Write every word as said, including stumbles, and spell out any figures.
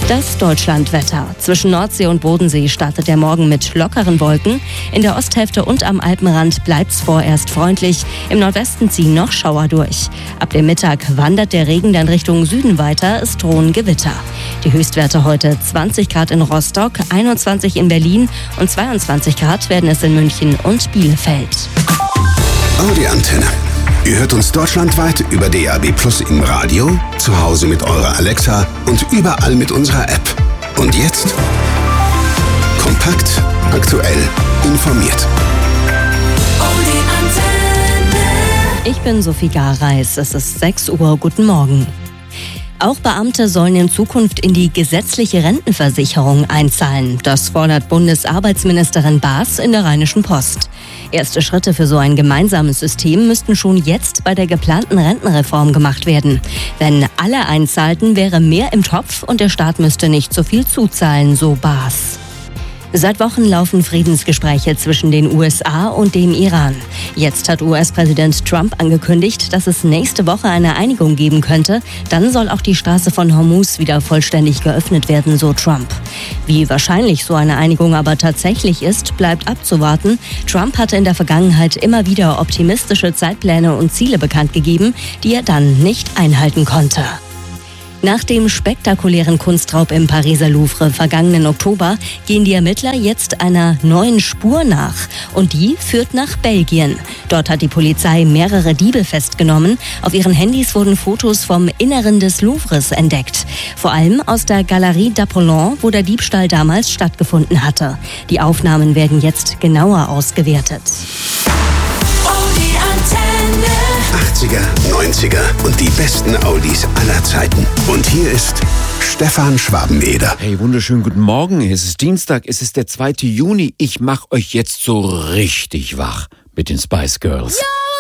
Das Deutschlandwetter. Zwischen Nordsee und Bodensee startet der Morgen mit lockeren Wolken. In der Osthälfte und am Alpenrand bleibt's vorerst freundlich. Im Nordwesten ziehen noch Schauer durch. Ab dem Mittag wandert der Regen dann Richtung Süden weiter. Es drohen Gewitter. Die Höchstwerte heute: zwanzig Grad in Rostock, einundzwanzig in Berlin und zweiundzwanzig Grad werden es in München und Bielefeld. Audi Antenne. Ihr hört uns deutschlandweit über D A B Plus im Radio, zu Hause mit eurer Alexa und überall mit unserer App. Und jetzt kompakt, aktuell, informiert. Audi Antenne. Ich bin Sophie Gareis. Es ist sechs Uhr. Guten Morgen. Auch Beamte sollen in Zukunft in die gesetzliche Rentenversicherung einzahlen. Das fordert Bundesarbeitsministerin Baas in der Rheinischen Post. Erste Schritte für so ein gemeinsames System müssten schon jetzt bei der geplanten Rentenreform gemacht werden. Wenn alle einzahlten, wäre mehr im Topf und der Staat müsste nicht so viel zuzahlen, so Baas. Seit Wochen laufen Friedensgespräche zwischen den U S A und dem Iran. Jetzt hat U S-Präsident Trump angekündigt, dass es nächste Woche eine Einigung geben könnte. Dann soll auch die Straße von Hormuz wieder vollständig geöffnet werden, so Trump. Wie wahrscheinlich so eine Einigung aber tatsächlich ist, bleibt abzuwarten. Trump hatte in der Vergangenheit immer wieder optimistische Zeitpläne und Ziele bekannt gegeben, die er dann nicht einhalten konnte. Nach dem spektakulären Kunstraub im Pariser Louvre vergangenen Oktober gehen die Ermittler jetzt einer neuen Spur nach. Und die führt nach Belgien. Dort hat die Polizei mehrere Diebe festgenommen. Auf ihren Handys wurden Fotos vom Inneren des Louvres entdeckt. Vor allem aus der Galerie d'Apollon, wo der Diebstahl damals stattgefunden hatte. Die Aufnahmen werden jetzt genauer ausgewertet. achtziger, neunziger und die besten Audis aller Zeiten. Und hier ist Stefan Schwabeneder. Hey, wunderschönen guten Morgen. Es ist Dienstag, es ist der zweite Juni. Ich mach euch jetzt so richtig wach mit den Spice Girls. Ja!